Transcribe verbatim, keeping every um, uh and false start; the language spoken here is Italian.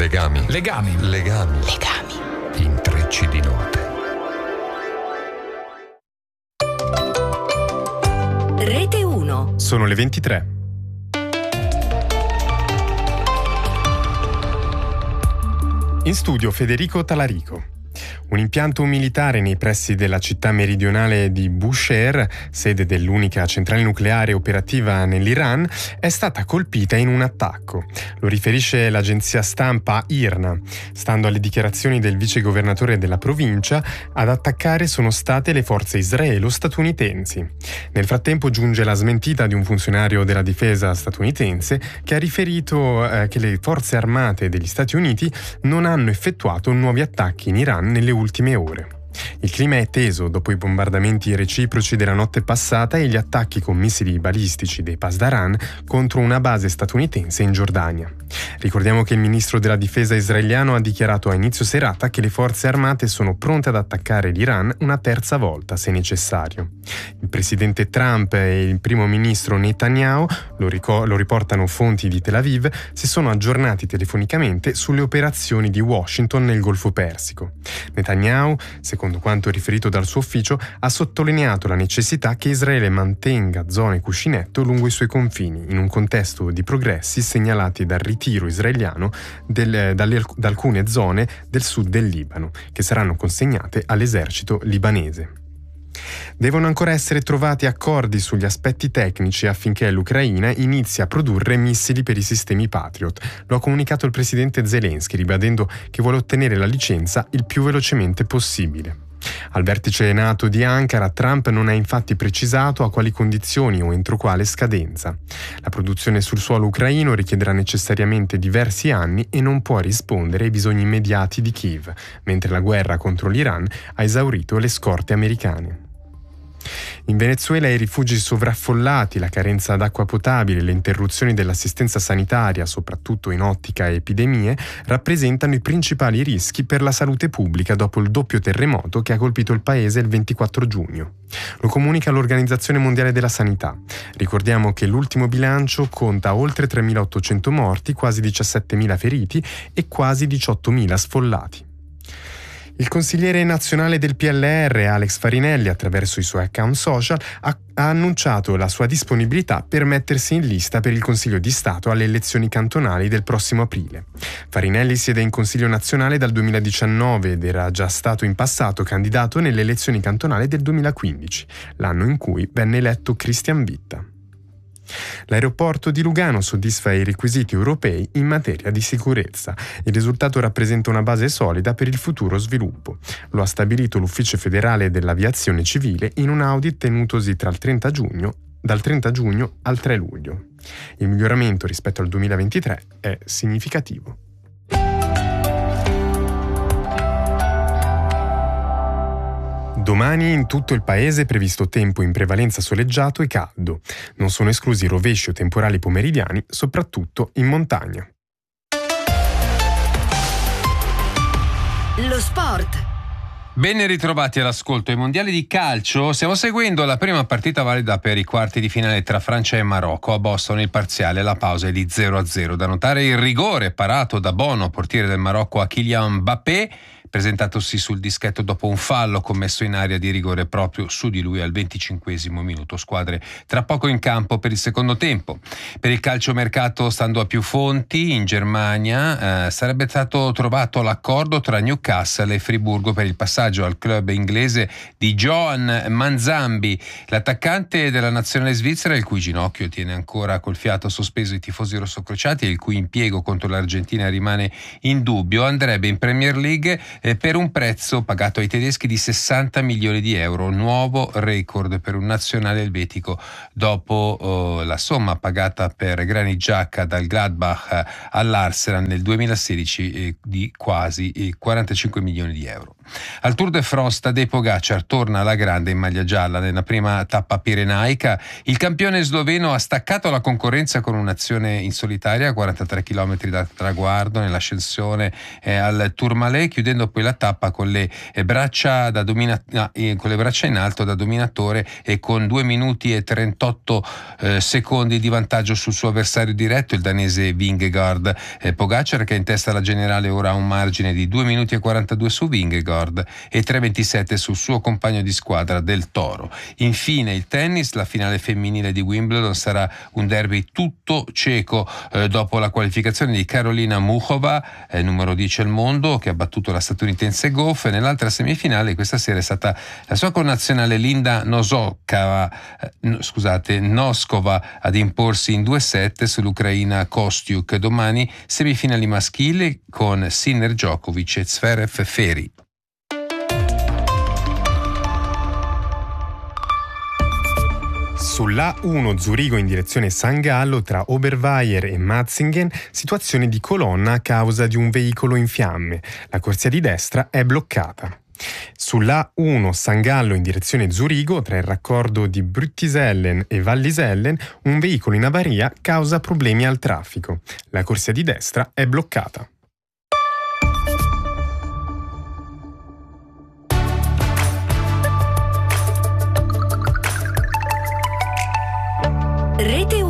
Legami. Legami. Legami. Legami. Intrecci di note. Rete uno. Sono le ventitré. In studio Federico Talarico. Un impianto militare nei pressi della città meridionale di Bushehr, sede dell'unica centrale nucleare operativa nell'Iran, è stata colpita in un attacco. Lo riferisce l'agenzia stampa I R N A. Stando alle dichiarazioni del vicegovernatore della provincia, ad attaccare sono state le forze israelo-statunitensi. Nel frattempo giunge la smentita di un funzionario della difesa statunitense che ha riferito eh, che le forze armate degli Stati Uniti non hanno effettuato nuovi attacchi in Iran nelle ultime ore. Il clima è teso dopo i bombardamenti reciproci della notte passata e gli attacchi con missili balistici dei Pasdaran contro una base statunitense in Giordania. Ricordiamo che il ministro della difesa israeliano ha dichiarato a inizio serata che le forze armate sono pronte ad attaccare l'Iran una terza volta se necessario. Il presidente Trump e il primo ministro Netanyahu, lo, ric- lo riportano fonti di Tel Aviv, si sono aggiornati telefonicamente sulle operazioni di Washington nel Golfo Persico. Netanyahu, secondo quanto riferito dal suo ufficio, ha sottolineato la necessità che Israele mantenga zone cuscinetto lungo i suoi confini, in un contesto di progressi segnalati dal ritiro israeliano del, dalle, da alcune zone del sud del Libano, che saranno consegnate all'esercito libanese. Devono ancora essere trovati accordi sugli aspetti tecnici affinché l'Ucraina inizi a produrre missili per i sistemi Patriot. Lo ha comunicato il presidente Zelensky, ribadendo che vuole ottenere la licenza il più velocemente possibile. Al vertice NATO di Ankara, Trump non ha infatti precisato a quali condizioni o entro quale scadenza. La produzione sul suolo ucraino richiederà necessariamente diversi anni e non può rispondere ai bisogni immediati di Kiev, mentre la guerra contro l'Iran ha esaurito le scorte americane. In Venezuela i rifugi sovraffollati, la carenza d'acqua potabile e le interruzioni dell'assistenza sanitaria, soprattutto in ottica epidemie, rappresentano i principali rischi per la salute pubblica dopo il doppio terremoto che ha colpito il paese il ventiquattro giugno. Lo comunica l'Organizzazione Mondiale della Sanità. Ricordiamo che l'ultimo bilancio conta oltre tremilaottocento morti, quasi diciassettemila feriti e quasi diciottomila sfollati. Il consigliere nazionale del P L R, Alex Farinelli, attraverso i suoi account social, ha, ha annunciato la sua disponibilità per mettersi in lista per il Consiglio di Stato alle elezioni cantonali del prossimo aprile. Farinelli siede in Consiglio nazionale dal duemiladiciannove ed era già stato in passato candidato nelle elezioni cantonali del duemilaquindici, l'anno in cui venne eletto Christian Vitta. L'aeroporto di Lugano soddisfa i requisiti europei in materia di sicurezza. Il risultato rappresenta una base solida per il futuro sviluppo. Lo ha stabilito l'Ufficio federale dell'aviazione civile in un audit tenutosi tra il trenta giugno, dal trenta giugno al tre luglio. Il miglioramento rispetto al duemilaventitré è significativo. Domani in tutto il paese è previsto tempo in prevalenza soleggiato e caldo. Non sono esclusi rovesci o temporali pomeridiani, soprattutto in montagna. Lo sport. Ben ritrovati all'ascolto. Ai mondiali di calcio stiamo seguendo la prima partita valida per i quarti di finale tra Francia e Marocco. A Boston il parziale alla pausa è di zero a zero. Da notare il rigore parato da Bono, portiere del Marocco, a Kylian Mbappé, presentatosi sul dischetto dopo un fallo commesso in area di rigore proprio su di lui al venticinquesimo minuto. Squadre tra poco in campo per il secondo tempo. Per il calciomercato, stando a più fonti, in Germania eh, sarebbe stato trovato l'accordo tra Newcastle e Friburgo per il passaggio al club inglese di Johan Manzambi, l'attaccante della nazionale svizzera, il cui ginocchio tiene ancora col fiato sospeso i tifosi rossocrociati e il cui impiego contro l'Argentina rimane in dubbio. Andrebbe in Premier League per un prezzo pagato ai tedeschi di sessanta milioni di euro, nuovo record per un nazionale elvetico dopo oh, la somma pagata per Granit Xhaka dal Gladbach all'Arsenal nel duemilasedici eh, di quasi eh, quarantacinque milioni di euro. Al Tour de France Tadej Pogačar torna alla grande in maglia gialla. Nella prima tappa pirenaica il campione sloveno ha staccato la concorrenza con un'azione in solitaria a quarantatré chilometri dal traguardo nell'ascensione eh, al Tourmalet, chiudendo poi la tappa con le eh, braccia da domina- no, eh, con le braccia in alto da dominatore e con due minuti e trentotto eh, secondi di vantaggio sul suo avversario diretto, il danese Vingegaard. eh, Pogačar, che è in testa alla generale, ora ha un margine di due minuti e quarantadue su Vingegaard e tre ventisette sul suo compagno di squadra del Toro. Infine il tennis, la finale femminile di Wimbledon sarà un derby tutto cieco eh, dopo la qualificazione di Karolina Muchova, eh, numero dieci al mondo, che ha battuto la statunitense Gauff. Nell'altra semifinale questa sera è stata la sua connazionale Linda Nosokova, eh, no, scusate, Noskova ad imporsi in due set sull'ucraina Kostiuk. Domani semifinali maschili con Sinner Djokovic e Zverev Feri. Sull'A uno Zurigo in direzione San Gallo tra Oberweier e Matzingen, situazione di colonna a causa di un veicolo in fiamme. La corsia di destra è bloccata. Sull'A uno San Gallo in direzione Zurigo tra il raccordo di Brüttisellen e Wallisellen, un veicolo in avaria causa problemi al traffico. La corsia di destra è bloccata. Rete